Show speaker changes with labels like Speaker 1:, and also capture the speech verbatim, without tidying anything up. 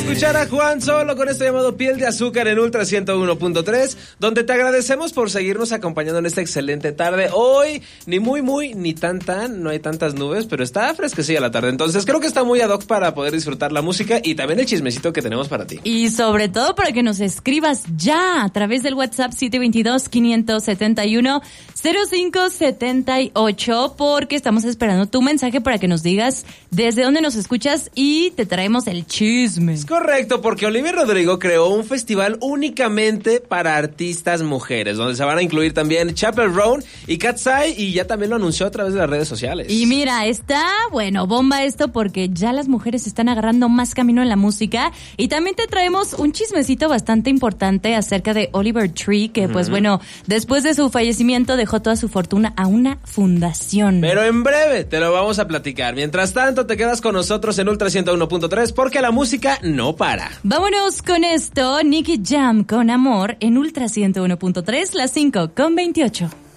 Speaker 1: escuchar a Juan Solo con esto llamado Piel de Azúcar en Ultra ciento uno punto tres, donde te agradecemos por seguirnos acompañando en esta excelente tarde. Hoy, ni muy muy, ni tan tan, no hay tantas nubes, pero está fresquecilla la tarde. Entonces creo que está muy ad hoc para poder disfrutar la música y también el chismecito que tenemos para ti.
Speaker 2: Y sobre todo para que nos escribas ya a través del WhatsApp siete dos dos, cinco siete uno, cero cinco siete ocho, porque estamos esperando tu mensaje para que nos digas desde dónde nos escuchas y te traemos el chisme.
Speaker 1: Es correcto, porque Olivia Rodrigo creó un festival únicamente para artistas mujeres, donde se van a incluir también Chappell Roan y Katseye, y ya también lo anunció a través de las redes sociales.
Speaker 2: Y mira, está, bueno, bomba esto porque ya las mujeres están agarrando más camino en la música, y también te traemos un chismecito bastante importante acerca de Oliver Tree, que uh-huh. pues bueno, después de su fallecimiento dejó toda su fortuna a una fundación.
Speaker 1: Pero en breve te lo vamos a platicar. Mientras tanto, te quedas con nosotros en Ultra ciento uno punto tres porque la música no para.
Speaker 2: Vámonos con esto, Nicky Jam con Amor en Ultra ciento uno punto tres, las cinco con veintiocho.